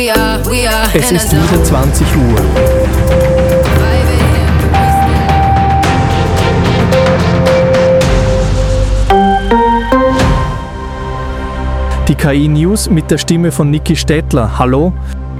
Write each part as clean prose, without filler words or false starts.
Es ist wieder 20 Uhr. Die KI-News mit der Stimme von Niki Stettler. Hallo?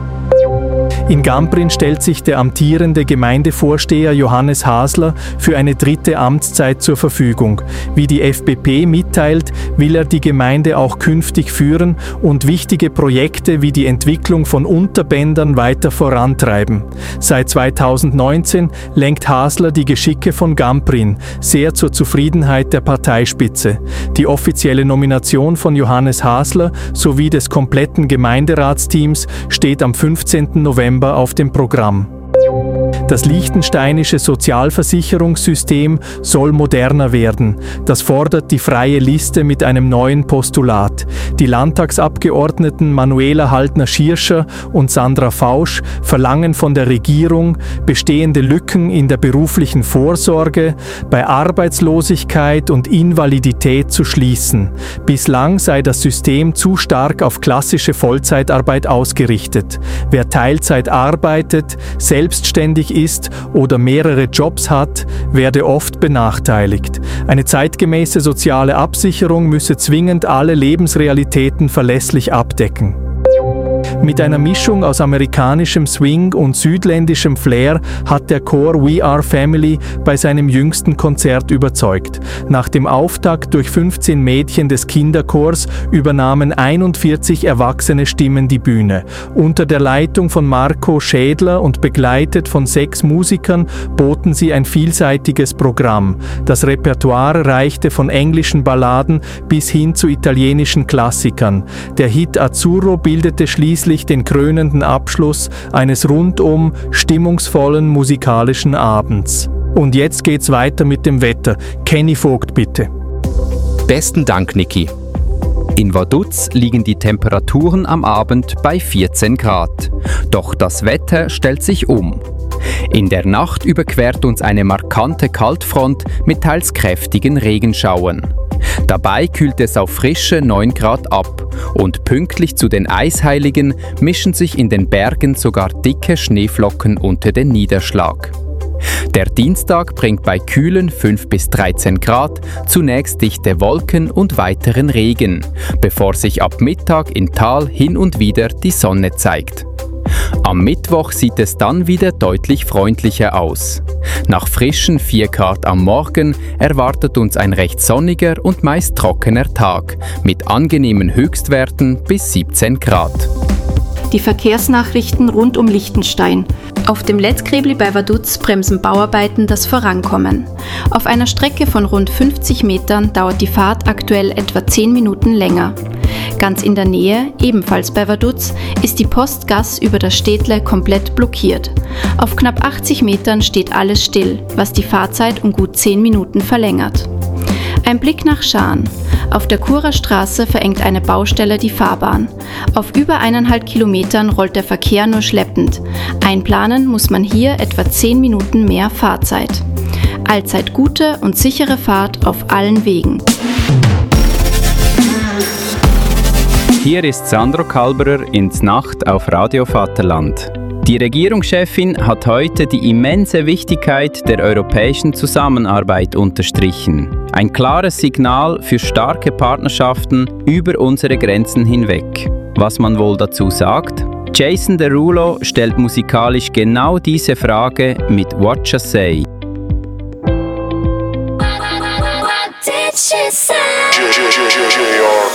In Gamprin stellt sich der amtierende Gemeindevorsteher Johannes Hasler für eine 3. Amtszeit zur Verfügung. Wie die FPP mitteilt, will er die Gemeinde auch künftig führen und wichtige Projekte wie die Entwicklung von Unterbändern weiter vorantreiben. Seit 2019 lenkt Hasler die Geschicke von Gamprin, sehr zur Zufriedenheit der Parteispitze. Die offizielle Nomination von Johannes Hasler sowie des kompletten Gemeinderatsteams steht am 15. November auf dem Programm. Das liechtensteinische Sozialversicherungssystem soll moderner werden. Das fordert die Freie Liste mit einem neuen Postulat. Die Landtagsabgeordneten Manuela Haltner-Schirscher und Sandra Fausch verlangen von der Regierung, bestehende Lücken in der beruflichen Vorsorge, bei Arbeitslosigkeit und Invalidität zu schließen. Bislang sei das System zu stark auf klassische Vollzeitarbeit ausgerichtet. Wer Teilzeit arbeitet, selbstständig ist oder mehrere Jobs hat, werde oft benachteiligt. Eine zeitgemäße soziale Absicherung müsse zwingend alle Lebensrealitäten verlässlich abdecken. Mit einer Mischung aus amerikanischem Swing und südländischem Flair hat der Chor We Are Family bei seinem jüngsten Konzert überzeugt. Nach dem Auftakt durch 15 Mädchen des Kinderchors übernahmen 41 erwachsene Stimmen die Bühne. Unter der Leitung von Marco Schädler und begleitet von 6 Musikern boten sie ein vielseitiges Programm. Das Repertoire reichte von englischen Balladen bis hin zu italienischen Klassikern. Der Hit Azzurro bildete schließlich den krönenden Abschluss eines rundum stimmungsvollen musikalischen Abends. Und jetzt geht's weiter mit dem Wetter. Kenny Vogt, bitte. Besten Dank, Niki. In Vaduz liegen die Temperaturen am Abend bei 14 Grad. Doch das Wetter stellt sich um. In der Nacht überquert uns eine markante Kaltfront mit teils kräftigen Regenschauern. Dabei kühlt es auf frische 9 Grad ab und pünktlich zu den Eisheiligen mischen sich in den Bergen sogar dicke Schneeflocken unter den Niederschlag. Der Dienstag bringt bei kühlen 5 bis 13 Grad zunächst dichte Wolken und weiteren Regen, bevor sich ab Mittag im Tal hin und wieder die Sonne zeigt. Am Mittwoch sieht es dann wieder deutlich freundlicher aus. Nach frischen 4 Grad am Morgen erwartet uns ein recht sonniger und meist trockener Tag mit angenehmen Höchstwerten bis 17 Grad. Die Verkehrsnachrichten rund um Liechtenstein. Auf dem Lettkrebli bei Vaduz bremsen Bauarbeiten das Vorankommen. Auf einer Strecke von rund 50 Metern dauert die Fahrt aktuell etwa 10 Minuten länger. Ganz in der Nähe, ebenfalls bei Vaduz, ist die Postgasse über das Städtle komplett blockiert. Auf knapp 80 Metern steht alles still, was die Fahrzeit um gut 10 Minuten verlängert. Ein Blick nach Schaan. Auf der Churer Straße verengt eine Baustelle die Fahrbahn. Auf über 1,5 Kilometern rollt der Verkehr nur schleppend. Einplanen muss man hier etwa 10 Minuten mehr Fahrzeit. Allzeit gute und sichere Fahrt auf allen Wegen. Hier ist Sandro Kalberer ins Nacht auf Radio Vaterland. Die Regierungschefin hat heute die immense Wichtigkeit der europäischen Zusammenarbeit unterstrichen. Ein klares Signal für starke Partnerschaften über unsere Grenzen hinweg. Was man wohl dazu sagt? Jason Derulo stellt musikalisch genau diese Frage mit What You Say. What did she say?